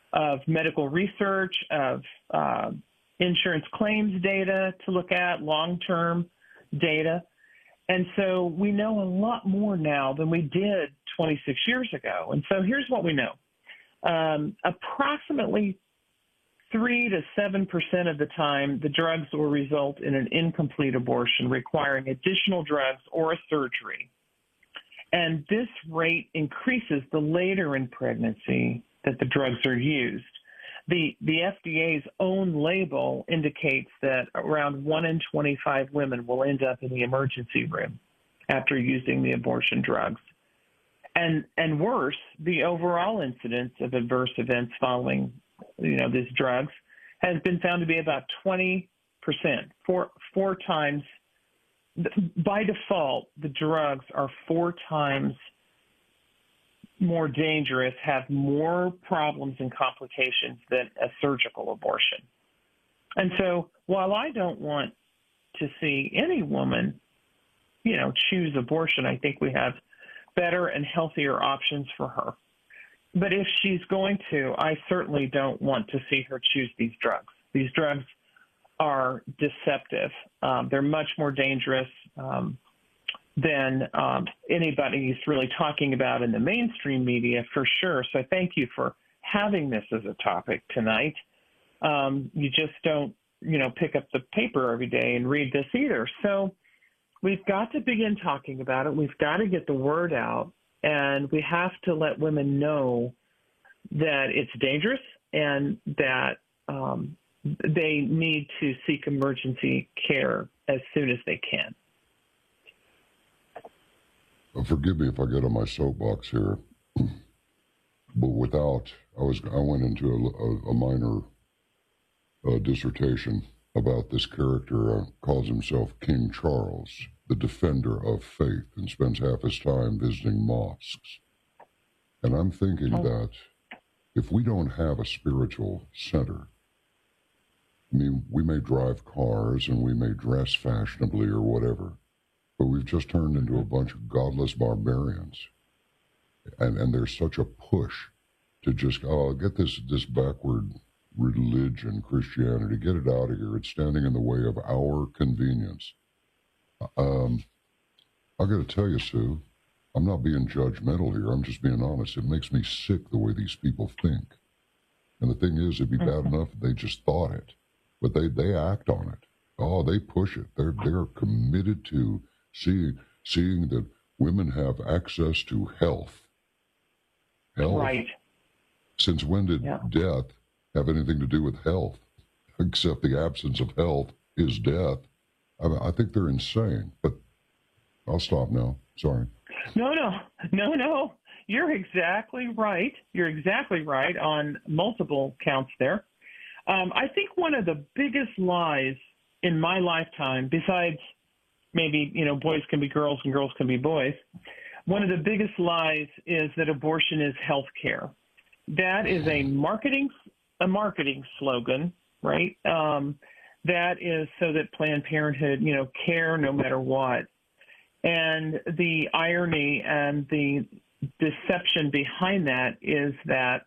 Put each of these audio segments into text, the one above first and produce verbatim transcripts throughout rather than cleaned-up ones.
of medical research, of uh, insurance claims data to look at, long-term data. And so we know a lot more now than we did twenty-six years ago. And so here's what we know. Um, approximately three to seven percent of the time, the drugs will result in an incomplete abortion requiring additional drugs or a surgery. And this rate increases the later in pregnancy that the drugs are used. The, the F D A's own label indicates that around one in twenty-five women will end up in the emergency room after using the abortion drugs. And, and worse, the overall incidence of adverse events following, you know, these drugs has been found to be about twenty percent, four, four times. By default, the drugs are four times more dangerous, have more problems and complications than a surgical abortion. And so while I don't want to see any woman, you know, choose abortion, I think we have better and healthier options for her. But if she's going to, I certainly don't want to see her choose these drugs. These drugs are deceptive. Um, they're much more dangerous um, than um, anybody's really talking about in the mainstream media, for sure. So thank you for having this as a topic tonight. Um, you just don't, you know, pick up the paper every day and read this either. So we've got to begin talking about it. We've got to get the word out, and we have to let women know that it's dangerous and that um, they need to seek emergency care as soon as they can. Forgive me if I get on my soapbox here, but without, I was, I went into a, a, a minor uh, dissertation about this character, uh, calls himself King Charles, the defender of faith, and spends half his time visiting mosques. And I'm thinking oh. that if we don't have a spiritual center, I mean, we may drive cars and we may dress fashionably or whatever, but we've just turned into a bunch of godless barbarians. And and there's such a push to just, oh, get this, this backward religion, Christianity, get it out of here. It's standing in the way of our convenience. Um, I got to tell you, Sue, I'm not being judgmental here. I'm just being honest. It makes me sick the way these people think. And the thing is, it'd be bad mm-hmm. enough if they just thought it, but they, they act on it. Oh, they push it. They're, they're committed to seeing, seeing that women have access to health. Health. Right. Since when did yeah. death have anything to do with health? Except the absence of health is death. I mean, I think they're insane, but I'll stop now. Sorry. No, no, no, no. You're exactly right. You're exactly right on multiple counts there. Um, I think one of the biggest lies in my lifetime, besides maybe, you know, boys can be girls and girls can be boys, one of the biggest lies is that abortion is health care. That is a marketing a marketing slogan, right? Um, that is so that Planned Parenthood, you know, care no matter what. And the irony and the deception behind that is that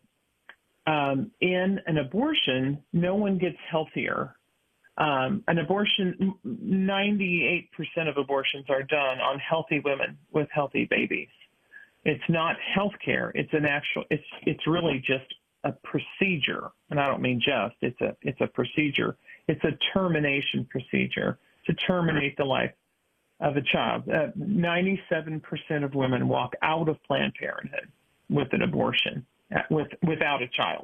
um, in an abortion, no one gets healthier. Um, an abortion, ninety-eight percent of abortions are done on healthy women with healthy babies. It's not health care. It's an actual, it's, it's really just a procedure. And I don't mean just, it's a, it's a procedure. It's a termination procedure to terminate the life of a child. Uh, ninety-seven percent of women walk out of Planned Parenthood with an abortion, uh, with, without a child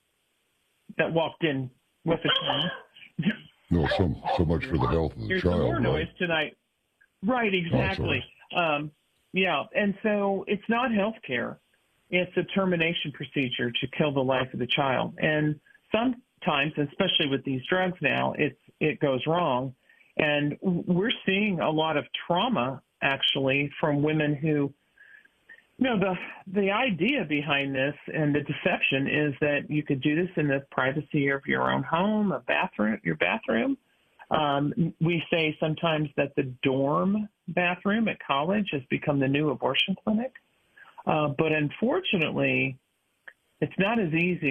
that walked in with a child. No, so, so much for the health of the Here's child. Some more right? noise tonight. Right, exactly. Oh, um, yeah, and so it's not health care. It's a termination procedure to kill the life of the child. And sometimes, especially with these drugs now, it's, it goes wrong. And we're seeing a lot of trauma, actually, from women who, you know, the the idea behind this and the deception is that you could do this in the privacy of your own home, a bathroom, your bathroom. Um, we say sometimes that the dorm bathroom at college has become the new abortion clinic. Uh, but unfortunately, it's not as easy